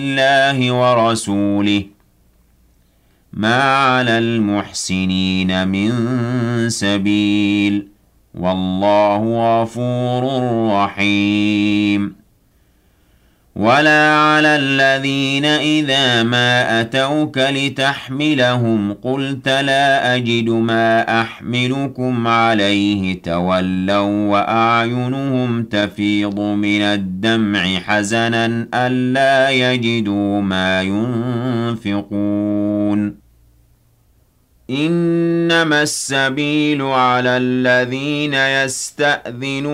الله ورسوله ما على المحسنين من سبيل والله غفور رحيم ولا على الذين إذا ما أتوك لتحملهم قلت لا أجد ما أحملكم عليه تولوا وأعينهم تفيض من الدمع حزنا ألا يجدوا ما ينفقون إنما السبيل على الذين يستأذنون